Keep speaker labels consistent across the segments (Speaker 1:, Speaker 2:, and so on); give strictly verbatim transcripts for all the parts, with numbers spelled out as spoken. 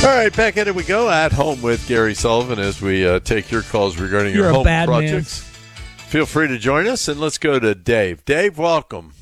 Speaker 1: All right, back at it we go. At home with Gary Sullivan as we uh, take your calls regarding
Speaker 2: You're
Speaker 1: your
Speaker 2: a
Speaker 1: home
Speaker 2: bad
Speaker 1: projects. Man. Feel free to join us, and let's go to Dave. Dave, welcome.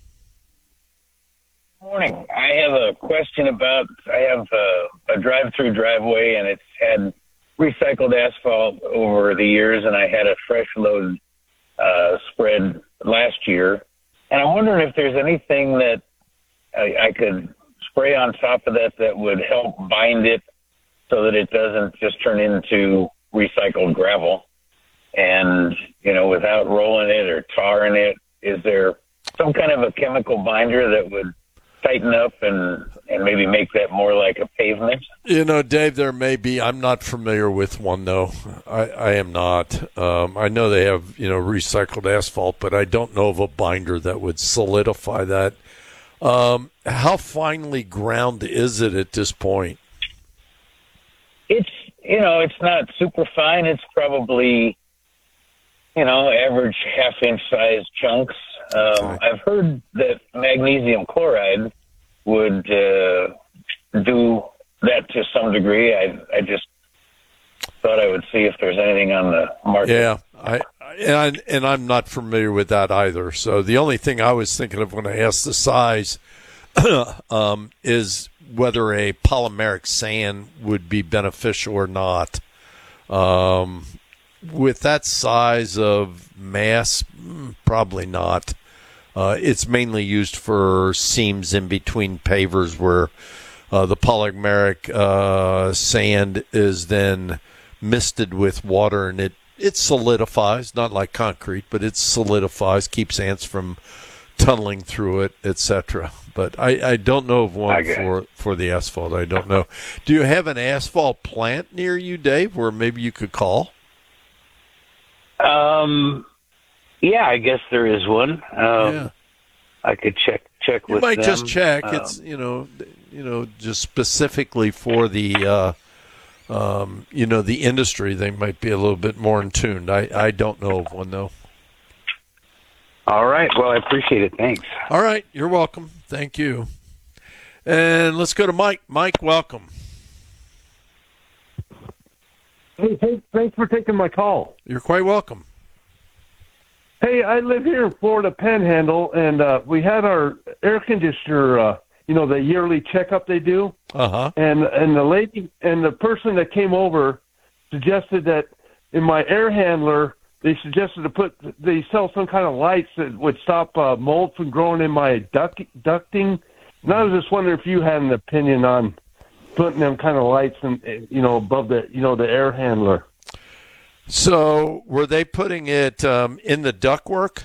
Speaker 3: Morning. I have a question about, I have a, a drive-through driveway, and it's had recycled asphalt over the years, and I had a fresh load uh, spread last year. And I'm wondering if there's anything that I, I could spray on top of that that would help bind it so that it doesn't just turn into recycled gravel. And, you know, without rolling it or tarring it, is there some kind of a chemical binder that would tighten up and, and maybe make that more like a pavement?
Speaker 1: You know, Dave, there may be. I'm not familiar with one, though. I, I am not. Um, I know they have, you know, recycled asphalt, but I don't know of a binder that would solidify that. Um, how finely ground is it at this point?
Speaker 3: It's, you know, it's not super fine. It's probably, you know, average half-inch size chunks. Um, okay. I've heard that magnesium chloride would uh, do that to some degree. I, I just thought I would see if there's anything on the market.
Speaker 1: Yeah, I, and, I, and I'm not familiar with that either. So the only thing I was thinking of when I asked the size um, is whether a polymeric sand would be beneficial or not. Um, with that size of mass, probably not. Uh, it's mainly used for seams in between pavers where uh, the polymeric uh, sand is then misted with water, and it, it solidifies, not like concrete, but it solidifies, keeps ants from tunneling through it, et cetera. But I, I don't know of one for, for the asphalt. I don't know. Do you have an asphalt plant near you, Dave, where maybe you could call?
Speaker 3: Um, yeah, I guess there is one. Um,
Speaker 1: yeah.
Speaker 3: I could check check
Speaker 1: you
Speaker 3: with
Speaker 1: might
Speaker 3: them.
Speaker 1: just check.
Speaker 3: Um,
Speaker 1: it's you know, you know, just specifically for the, uh, um, you know, the industry. They might be a little bit more in tune. I, I don't know of one though.
Speaker 3: All right. Well, I appreciate it. Thanks.
Speaker 1: All right. You're welcome. Thank you. And let's go to Mike. Mike, welcome.
Speaker 4: Hey, hey, thanks for taking my call.
Speaker 1: You're quite welcome.
Speaker 4: Hey, I live here in Florida Panhandle, and uh, we had our air conditioner, uh, you know, the yearly checkup they do.
Speaker 1: Uh-huh.
Speaker 4: And and the lady and the person that came over suggested that in my air handler, they suggested to put, they sell some kind of lights that would stop uh, mold from growing in my duct, ducting. And I was just wondering if you had an opinion on putting them kind of lights, and you know, above the, you know, the air handler.
Speaker 1: So were they putting it um, in the ductwork?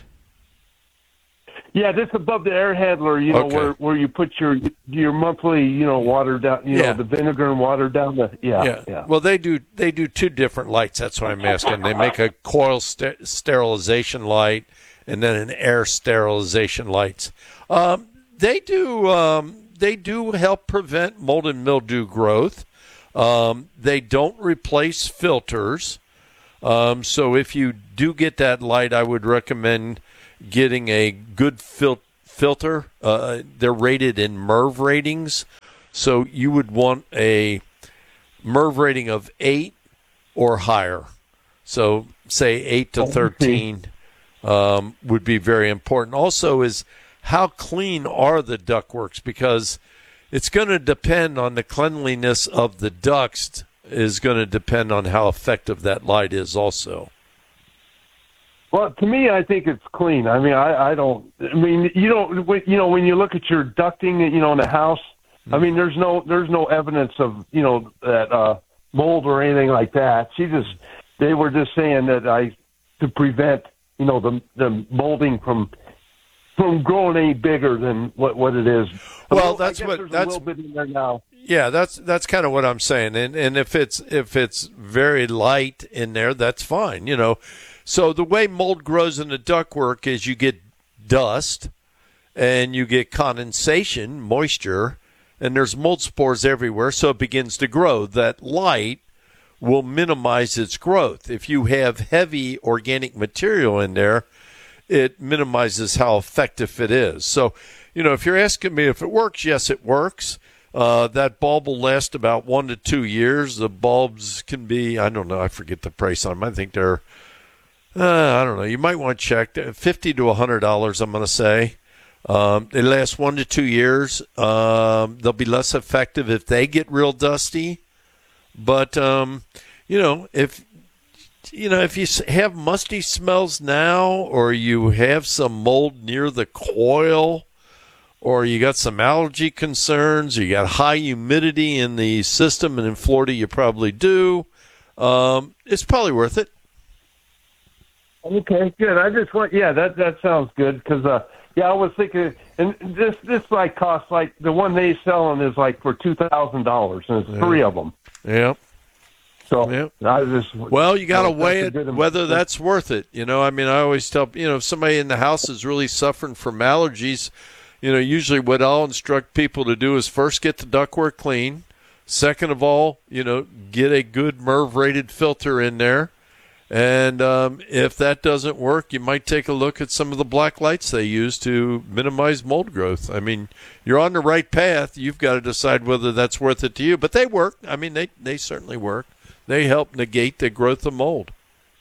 Speaker 4: Yeah, just above the air handler, you know,
Speaker 1: okay.
Speaker 4: where where you put your your monthly, you know, water down, you
Speaker 1: yeah.
Speaker 4: know, the vinegar and water down the, yeah, yeah. yeah.
Speaker 1: Well, they do they do two different lights. That's why I'm asking. They make a coil st- sterilization light and then an air sterilization light. Um, they do um, they do help prevent mold and mildew growth. Um, they don't replace filters. Um, so if you do get that light, I would recommend getting a good fil- filter. Uh, they're rated in M E R V ratings. So you would want a M E R V rating of eight or higher. So say eight to thirteen um, would be very important. Also is how clean are the ductworks, because it's going to depend on the cleanliness of the ducts is going to depend on how effective that light is also.
Speaker 4: Well, to me, I think it's clean. I mean, I, I don't, I mean, you don't, you know, when you look at your ducting, you know, in the house, I mean, there's no, there's no evidence of, you know, that uh, mold or anything like that. She just, they were just saying that I, to prevent, you know, the the molding from, from growing any bigger than what, what it is.
Speaker 1: Well, that's what,
Speaker 4: there's
Speaker 1: that's,
Speaker 4: a little bit in there now.
Speaker 1: Yeah, that's that's kind of what I'm saying, and and if it's if it's very light in there, that's fine, you know. So the way mold grows in the ductwork is you get dust, and you get condensation, moisture, and there's mold spores everywhere, so it begins to grow. That light will minimize its growth. If you have heavy organic material in there, it minimizes how effective it is. So, you know, if you're asking me if it works, yes, it works. Uh, that bulb will last about one to two years. The bulbs can be, I don't know, I forget the price on them. I think they're, uh, I don't know. You might want to check. fifty to one hundred dollars, I'm going to say. Um, they last one to two years. Um, they'll be less effective if they get real dusty. But, um, you know, if you know if you have musty smells now, or you have some mold near the coil, or you got some allergy concerns, or you got high humidity in the system, and in Florida you probably do, um, it's probably worth it.
Speaker 4: Okay, good. I just want, yeah, that that sounds good because, uh, yeah, I was thinking, and this this like costs like the one they selling is like for two thousand dollars, and it's
Speaker 1: Yeah.
Speaker 4: three of them.
Speaker 1: Yeah.
Speaker 4: So
Speaker 1: Yeah.
Speaker 4: I just
Speaker 1: Well, you got to
Speaker 4: that's
Speaker 1: weigh
Speaker 4: a
Speaker 1: it
Speaker 4: good-
Speaker 1: whether that's worth it. You know, I mean, I always tell, you know, if somebody in the house is really suffering from allergies, you know, usually what I'll instruct people to do is first get the ductwork clean. Second of all, you know, get a good MERV rated filter in there. And um, if that doesn't work, you might take a look at some of the black lights they use to minimize mold growth. I mean, you're on the right path. You've got to decide whether that's worth it to you. But they work. I mean, they, they certainly work. They help negate the growth of mold.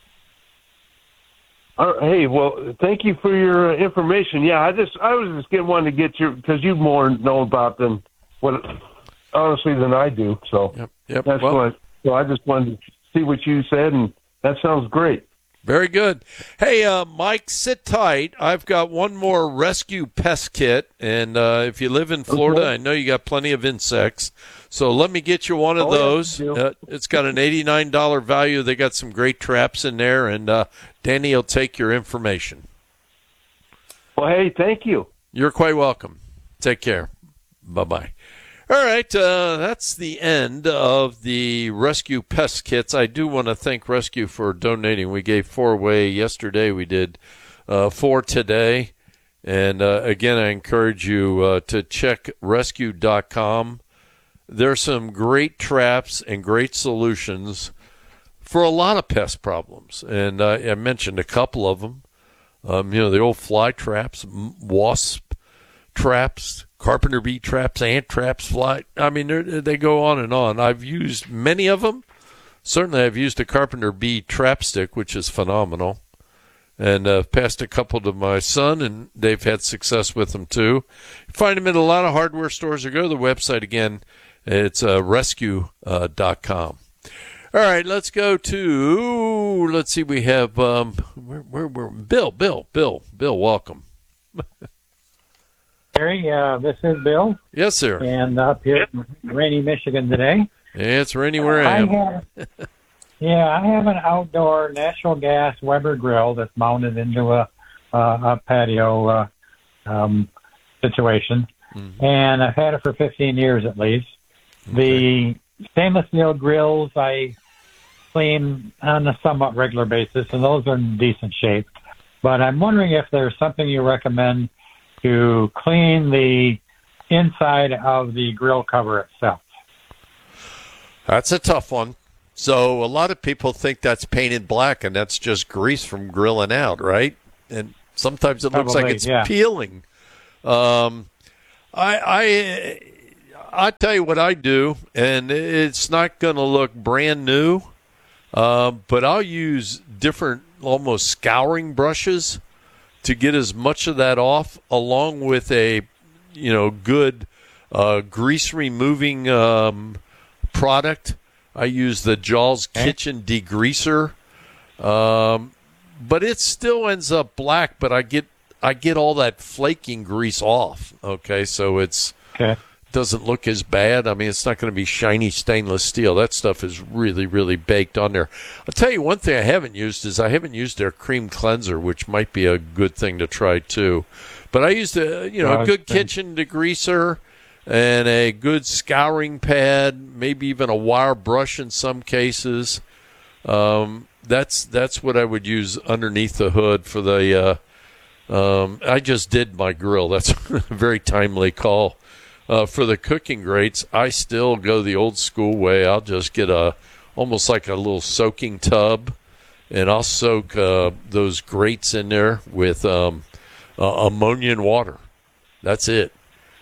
Speaker 4: Uh, hey, well, thank you for your uh, information. Yeah, I just I was just getting wanting to get your because you more know about them what honestly than I do. So
Speaker 1: Yep. Yep.
Speaker 4: that's
Speaker 1: Well,
Speaker 4: what. So I just wanted to see what you said, and that sounds great.
Speaker 1: very good. Hey, uh, Mike, sit tight. I've got one more rescue pest kit, and uh, if you live in Florida,
Speaker 4: Okay.
Speaker 1: I know you got plenty of insects. So let me get you one of
Speaker 4: Oh, yeah,
Speaker 1: those.
Speaker 4: I do.
Speaker 1: Uh, it's got an eighty-nine dollars value. They got some great traps in there, and uh, Danny will take your information.
Speaker 4: Well, hey, thank you.
Speaker 1: You're quite welcome. Take care. Bye-bye. All right, uh, that's the end of the Rescue Pest Kits. I do want to thank Rescue for donating. We gave four away yesterday. We did uh, four today. And, uh, again, I encourage you uh, to check rescue dot com. There's some great traps and great solutions for a lot of pest problems. And uh, I mentioned a couple of them. Um, you know, the old fly traps, wasp traps, carpenter bee traps, ant traps, fly. I mean, they go on and on. I've used many of them. Certainly, I've used a carpenter bee trap stick, which is phenomenal. And I've uh, passed a couple to my son, and they've had success with them, too. You find them in a lot of hardware stores, or go to the website again. It's uh, rescue dot com. All right, let's go to, let's see, we have, um, where, where, where, Bill, Bill, Bill, Bill, welcome.
Speaker 2: Harry, uh, this is Bill,
Speaker 1: Yes, sir.
Speaker 2: and up here in rainy Michigan today.
Speaker 1: It's rainy where I
Speaker 2: I
Speaker 1: am.
Speaker 2: have, yeah, I have an outdoor natural gas Weber grill that's mounted into a, uh, a patio uh, um, situation,
Speaker 1: Mhm.
Speaker 2: and I've had it for fifteen years at least. The stainless steel grills I clean on a somewhat regular basis, and those are in decent shape. But I'm wondering if there's something you recommend to clean the inside of the grill cover itself.
Speaker 1: That's a tough one. So a lot of people think that's painted black, and that's just grease from grilling out, right? And sometimes it looks like
Speaker 2: Probably,
Speaker 1: it's
Speaker 2: yeah.
Speaker 1: peeling. Um, I, I, I tell you what I do, and it's not going to look brand new, uh, but I'll use different, almost scouring brushes to get as much of that off, along with a, you know, good uh, grease removing um, product. I use the Jaws Kitchen Degreaser, um, but it still ends up black. But I get I get all that flaking grease off. Okay, so it's
Speaker 2: Okay.
Speaker 1: doesn't look as bad. I mean, it's not going to be shiny stainless steel. That stuff is really, really baked on there. I'll tell you one thing I haven't used is I haven't used their cream cleanser, which might be a good thing to try too. But I used a you know a
Speaker 2: Well,
Speaker 1: good
Speaker 2: then-
Speaker 1: kitchen degreaser and a good scouring pad, maybe even a wire brush in some cases. Um, that's that's what I would use underneath the hood for the. Uh, um, I just did my grill. That's a very timely call. Uh, for the cooking grates, I still go the old school way. I'll just get a almost like a little soaking tub, and I'll soak uh, those grates in there with um, uh, ammonia and water. That's it.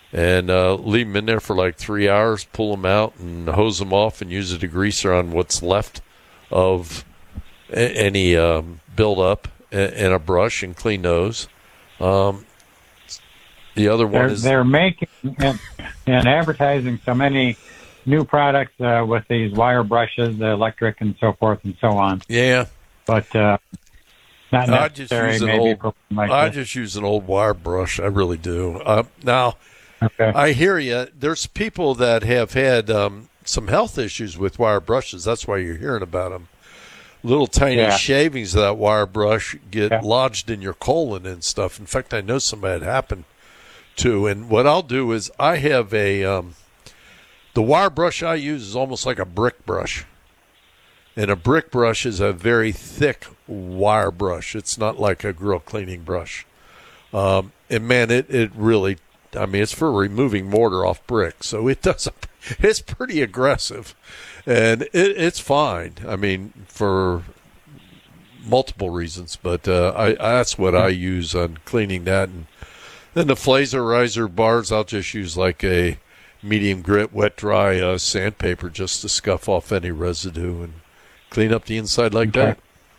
Speaker 1: and uh, leave them in there for like three hours, pull them out and hose them off and use a degreaser on what's left of a- any um, buildup in a brush and clean those. Um, the other one
Speaker 2: they're,
Speaker 1: is...
Speaker 2: They're making and, and advertising so many new products uh, with these wire brushes, the electric and so forth and so on.
Speaker 1: Yeah.
Speaker 2: But uh, not
Speaker 1: I just
Speaker 2: necessary,
Speaker 1: use an
Speaker 2: maybe.
Speaker 1: old,
Speaker 2: for like
Speaker 1: I
Speaker 2: this.
Speaker 1: just use an old wire brush. I really do. Uh, now,
Speaker 2: Okay.
Speaker 1: I hear you. There's people that have had um, some health issues with wire brushes. That's why you're hearing about them. Little tiny
Speaker 2: Yeah.
Speaker 1: shavings of that wire brush get
Speaker 2: Yeah.
Speaker 1: lodged in your colon and stuff. In fact, I know somebody it happened to. And what I'll do is I have a um, the wire brush I use is almost like a brick brush. And a brick brush is a very thick wire brush. It's not like a grill cleaning brush. Um, and man, it, it really, I mean, it's for removing mortar off brick. So it doesn't, it's pretty aggressive. And it, it's fine. I mean, for multiple reasons. But uh, I, that's what I use on cleaning that. And then the Flazerizer bars, I'll just use like a medium grit, wet dry uh, sandpaper just to scuff off any residue and clean up the inside like
Speaker 2: Okay.
Speaker 1: that.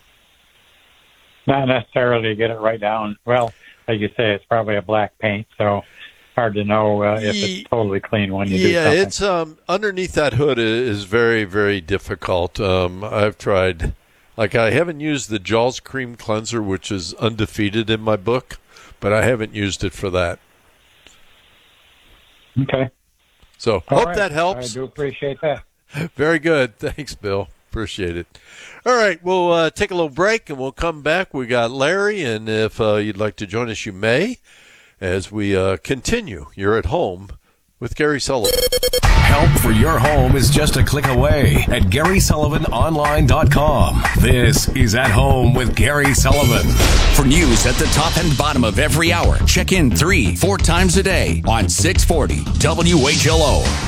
Speaker 2: Not necessarily get it right down. Well, like you say, it's probably a black paint, so hard to know uh, if
Speaker 1: Ye-
Speaker 2: it's totally clean when you do
Speaker 1: Yeah,
Speaker 2: something.
Speaker 1: it's um underneath that hood i- is very, very difficult. Um, I've tried, like I haven't used the Jaws Cream Cleanser, which is undefeated in my book, but I haven't used it for that.
Speaker 2: Okay.
Speaker 1: So
Speaker 2: All
Speaker 1: hope
Speaker 2: right.
Speaker 1: that helps.
Speaker 2: I do appreciate that.
Speaker 1: Very good. Thanks, Bill. Appreciate it. All right, we'll uh, take a little break and we'll come back. We got Larry, and if uh, you'd like to join us, you may, as we uh, continue. You're at home with Gary Sullivan.
Speaker 5: Help for your home is just a click away at Gary Sullivan Online dot com. This is At Home with Gary Sullivan.
Speaker 6: For news at the top and bottom of every hour, check in three, four times a day on six forty W H L O.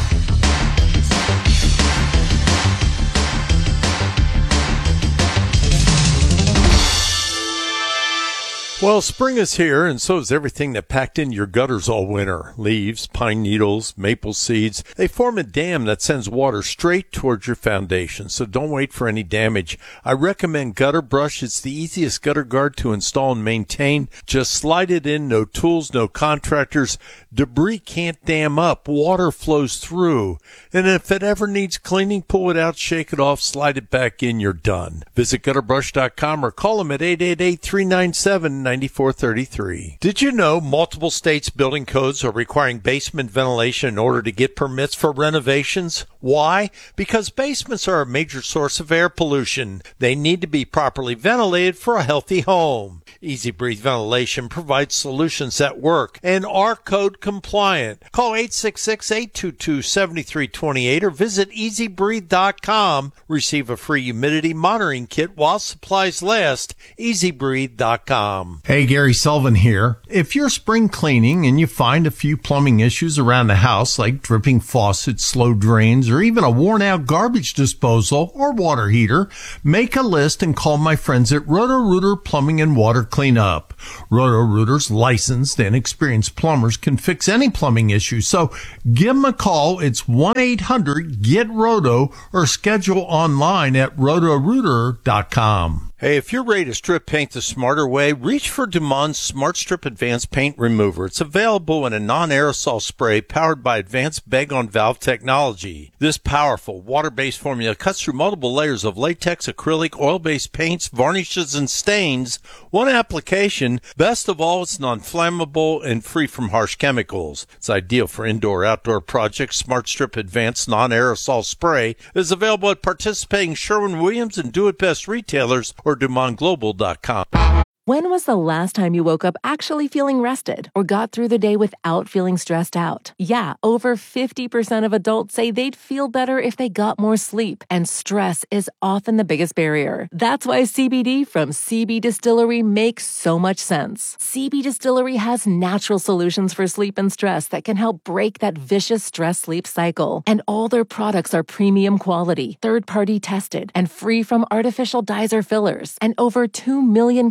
Speaker 1: Well, spring is here, and so is everything that packed into your gutters all winter. Leaves, pine needles, maple seeds. They form a dam that sends water straight towards your foundation, so don't wait for any damage. I recommend Gutter Brush. It's the easiest gutter guard to install and maintain. Just slide it in, no tools, no contractors. Debris can't dam up. Water flows through. And if it ever needs cleaning, pull it out, shake it off, slide it back in, you're done. Visit gutter brush dot com or call them at eight eight eight, three nine seven, nine four three three. Did you know multiple states' building codes are requiring basement ventilation in order to get permits for renovations? Why? Because basements are a major source of air pollution. They need to be properly ventilated for a healthy home. Easy Breathe Ventilation provides solutions that work and are code compliant. Call eight six six, eight two two, seven three two eight or visit easy breathe dot com. Receive a free humidity monitoring kit while supplies last. easy breathe dot com.
Speaker 7: Hey, Gary Sullivan here. If you're spring cleaning and you find a few plumbing issues around the house like dripping faucets, slow drains, or even a worn-out garbage disposal or water heater, make a list and call my friends at Roto-Rooter Plumbing and Water Cleanup. Roto-Rooter's licensed and experienced plumbers can fix any plumbing issue, so give them a call. It's one eight hundred get roto or schedule online at roto rooter dot com.
Speaker 1: Hey, if you're ready to strip paint the smarter way, reach for Dumond's Smart Strip Advanced Paint Remover. It's available in a non-aerosol spray powered by advanced bag-on-valve technology. This powerful water-based formula cuts through multiple layers of latex, acrylic, oil-based paints, varnishes, and stains. One application. Best of all, it's non-flammable and free from harsh chemicals. It's ideal for indoor-outdoor projects. Smart Strip Advanced Non-Aerosol Spray is available at participating Sherwin-Williams and Do It Best retailers or Dumont Global dot com.
Speaker 8: When was the last time you woke up actually feeling rested or got through the day without feeling stressed out? Yeah, over fifty percent of adults say they'd feel better if they got more sleep, and stress is often the biggest barrier. That's why C B D from C B Distillery makes so much sense. C B Distillery has natural solutions for sleep and stress that can help break that vicious stress-sleep cycle. And all their products are premium quality, third-party tested, and free from artificial dyes or fillers. And over two million customers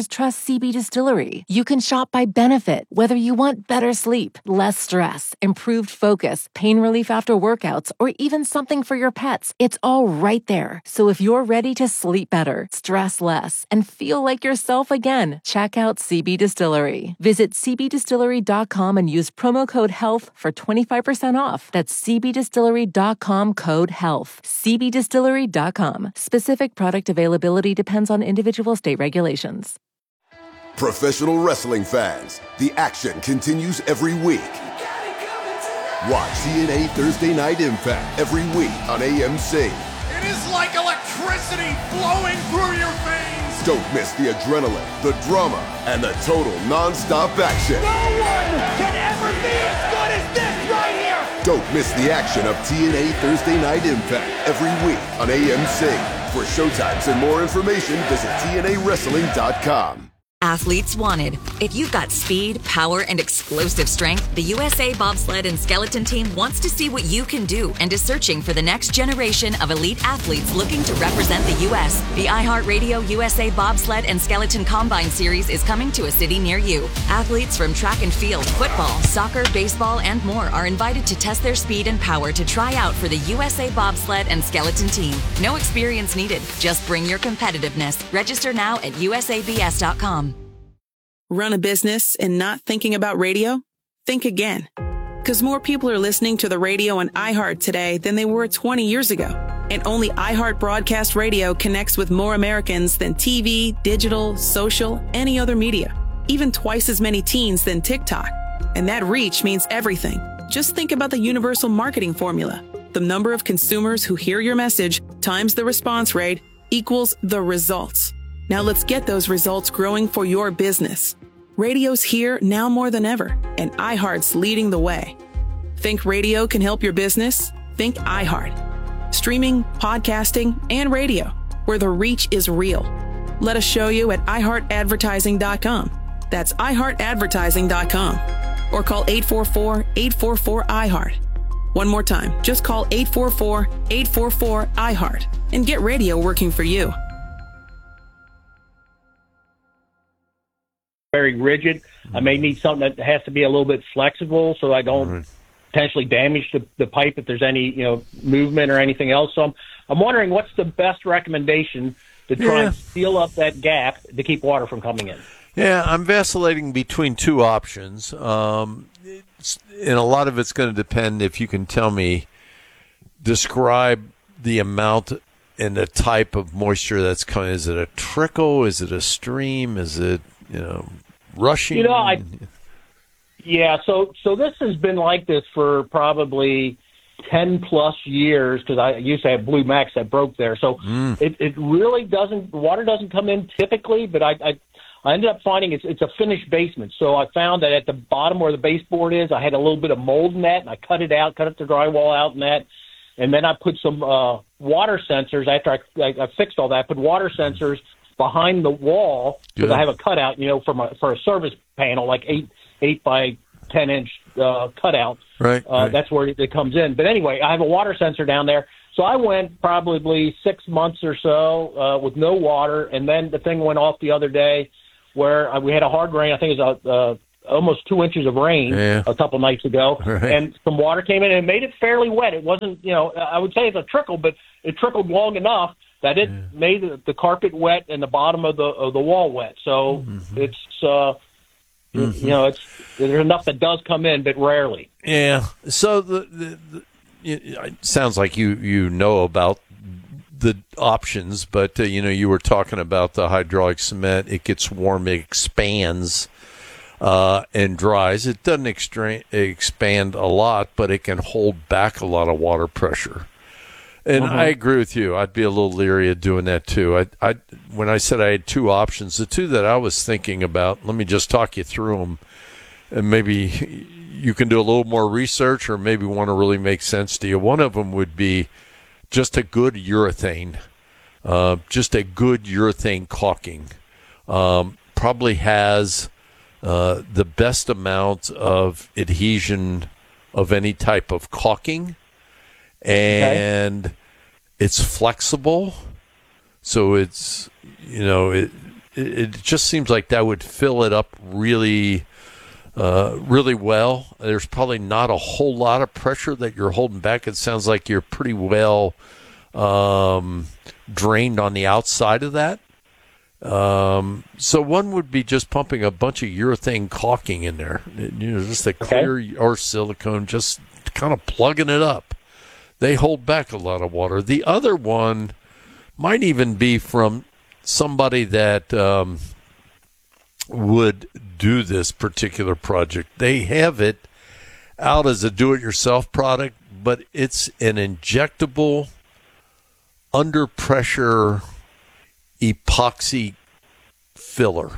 Speaker 8: customers trust C B Distillery. You can shop by benefit, whether you want better sleep, less stress, improved focus, pain relief after workouts, or even something for your pets. It's all right there. So if you're ready to sleep better, stress less, and feel like yourself again, check out C B Distillery. Visit c b distillery dot com and use promo code HEALTH for twenty-five percent off. That's c b distillery dot com code HEALTH. c b distillery dot com. Specific product availability depends on individual state regulations.
Speaker 9: Professional wrestling fans, the action continues every week. Watch T N A Thursday Night Impact every week on A M C.
Speaker 10: It is like electricity flowing through your veins.
Speaker 9: Don't miss the adrenaline, the drama, and the total non-stop action.
Speaker 10: No one can ever be as good as this right here.
Speaker 9: Don't miss the action of T N A Thursday Night Impact every week on A M C. For showtimes and more information, visit T N A wrestling dot com.
Speaker 11: Athletes wanted. If you've got speed, power, and explosive strength, the U S A Bobsled and Skeleton Team wants to see what you can do and is searching for the next generation of elite athletes looking to represent the U S. The iHeartRadio U S A Bobsled and Skeleton Combine Series is coming to a city near you. Athletes from track and field, football, soccer, baseball, and more are invited to test their speed and power to try out for the U S A Bobsled and Skeleton Team. No experience needed. Just bring your competitiveness. Register now at U S A B S dot com.
Speaker 12: Run a business and not thinking about radio? Think again. Because more people are listening to the radio on iHeart today than they were twenty years ago. And only iHeart Broadcast Radio connects with more Americans than T V, digital, social, any other media. Even twice as many teens than TikTok. And that reach means everything. Just think about the universal marketing formula. The number of consumers who hear your message times the response rate equals the results. Now let's get those results growing for your business. Radio's here now more than ever, and iHeart's leading the way. Think radio can help your business? Think iHeart. Streaming, podcasting, and radio, where the reach is real. Let us show you at i heart advertising dot com. That's i heart advertising dot com. Or call eight four four, eight four four, I heart. One more time, just call eight four four, eight four four, I heart and get radio working for you.
Speaker 13: Very rigid. I may need something that has to be a little bit flexible so I don't mm-hmm. potentially damage the, the pipe if there's any, you know, movement or anything else. So I'm, I'm wondering what's the best recommendation to try
Speaker 1: yeah.
Speaker 13: and seal up that gap to keep water from coming in.
Speaker 1: Yeah, I'm vacillating between two options. Um, and a lot of it's going to depend if you can tell me, describe the amount and the type of moisture that's coming. Is it a trickle? Is it a stream? Is it, you know, rushing?
Speaker 13: You know, I, yeah, so so this has been like this for probably ten plus years because I used to have Blue Max that broke there. So mm. it, it really doesn't, water doesn't come in typically, but I, I, I ended up finding it's, it's a finished basement. So I found that at the bottom where the baseboard is, I had a little bit of mold in that, and I cut it out, cut up the drywall out in that. And then I put some uh, water sensors, after I, I, I fixed all that, I put water sensors behind the wall because I have a cutout, you know, from a, for a service panel, like eight eight by ten inch uh, cutout.
Speaker 1: Right,
Speaker 13: uh,
Speaker 1: right.
Speaker 13: That's where it, it comes in. But anyway, I have a water sensor down there. So I went probably six months or so uh, with no water, and then the thing went off the other day where uh, we had a hard rain. I think it was a, uh, almost two inches of rain
Speaker 1: yeah.
Speaker 13: a couple nights ago,
Speaker 1: right.
Speaker 13: and some water came in and it made it fairly wet. It wasn't, you know, I would say it's a trickle, but it trickled long enough that it yeah. made the, the carpet wet and the bottom of the of the wall wet. So mm-hmm. it's, uh, mm-hmm. you know, it's there's enough that does come in, but rarely.
Speaker 1: Yeah. So the, the, the it sounds like you, you know about the options, but uh, you know, you were talking about the hydraulic cement. It gets warm, it expands uh, and dries. It doesn't extra- expand a lot, but it can hold back a lot of water pressure. And uh-huh. I agree with you. I'd be a little leery of doing that too. I, I, when I said I had two options, the two that I was thinking about, let me just talk you through them, and maybe you can do a little more research, or maybe one to really make sense to you. One of them would be just a good urethane, uh, just a good urethane caulking. Um, probably has uh, the best amount of adhesion of any type of caulking. And okay. it's flexible, so it's, you know, it it, it just seems like that would fill it up really, uh, really well. There's probably not a whole lot of pressure that you're holding back. It sounds like you're pretty well um, drained on the outside of that. Um, so one would be just pumping a bunch of urethane caulking in there, you know, just a clear okay. or silicone, just kind of plugging it up. They hold back a lot of water. The other one might even be from somebody that um, would do this particular project. They have it out as a do-it-yourself product, but it's an injectable under pressure epoxy filler.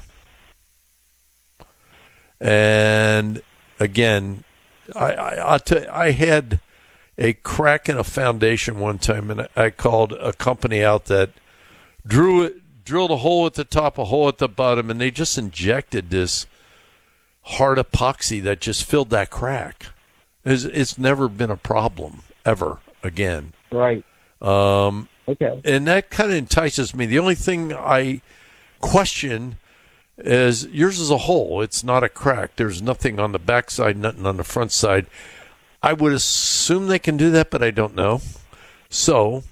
Speaker 1: And again, I I, I, t- I had a crack in a foundation one time, and I called a company out that drew it, drilled a hole at the top, a hole at the bottom, and they just injected this hard epoxy that just filled that crack. It's, it's never been a problem ever again.
Speaker 13: Right.
Speaker 1: Um,
Speaker 13: Okay.
Speaker 1: And that kind of entices me. The only thing I question is yours is a hole. It's not a crack. There's nothing on the backside, nothing on the front side. I would assume they can do that, but I don't know. So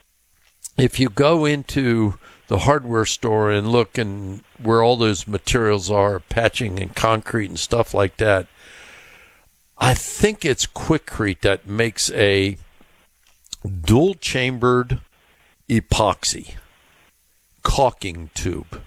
Speaker 1: if you go into the hardware store and look and where all those materials are, patching and concrete and stuff like that, I think it's Quikrete that makes a dual-chambered epoxy caulking tube,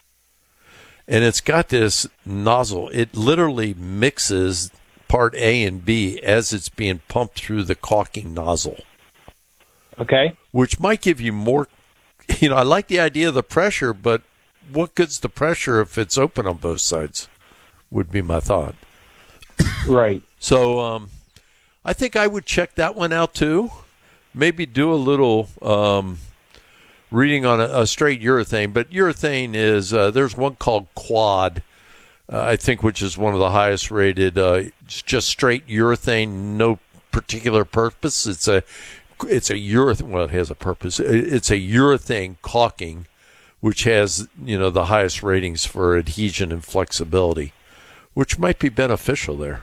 Speaker 1: and it's got this nozzle. It literally mixes part A and B as it's being pumped through the caulking nozzle.
Speaker 13: Okay.
Speaker 1: Which might give you more, you know, I like the idea of the pressure, but what good's the pressure if it's open on both sides, would be my thought.
Speaker 13: Right.
Speaker 1: So um, I think I would check that one out too. Maybe do a little um, reading on a, a straight urethane, but urethane is, uh, there's one called Quad, uh, I think, which is one of the highest rated. Uh, it's just straight urethane, no particular purpose. It's a, it's a urethane, well, it has a purpose. It's a urethane caulking, which has, you know, the highest ratings for adhesion and flexibility, which might be beneficial there.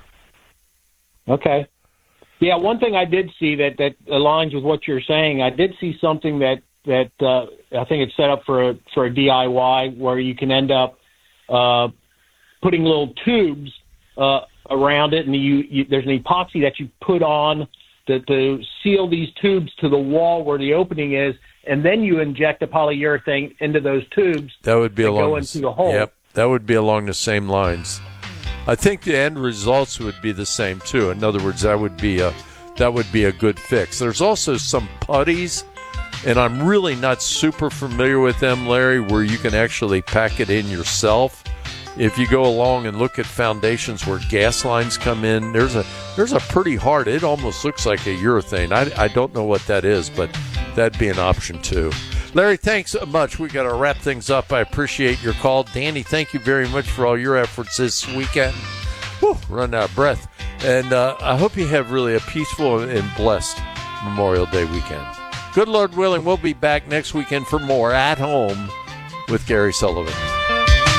Speaker 13: Okay. Yeah, one thing I did see that, that aligns with what you're saying, I did see something that, that uh, I think it's set up for a, for a D I Y where you can end up uh, putting little tubes uh, around it, and you, you there's an epoxy that you put on to, to seal these tubes to the wall where the opening is, and then you inject a polyurethane into those tubes.
Speaker 1: That would be along
Speaker 13: go
Speaker 1: the,
Speaker 13: into the hole.
Speaker 1: Yep, that would be along the same lines. I think the end results would be the same too. In other words, that would be a that would be a good fix. There's also some putties, and I'm really not super familiar with them, Larry, where you can actually pack it in yourself. If you go along and look at foundations where gas lines come in, there's a there's a pretty hard, it almost looks like a urethane. I, I don't know what that is, but that'd be an option too. Larry, thanks so much. We got to wrap things up. I appreciate your call. Danny, thank you very much for all your efforts this weekend. Whew, run out of breath. And uh, I hope you have really a peaceful and blessed Memorial Day weekend. Good Lord willing, we'll be back next weekend for more At Home with Gary Sullivan.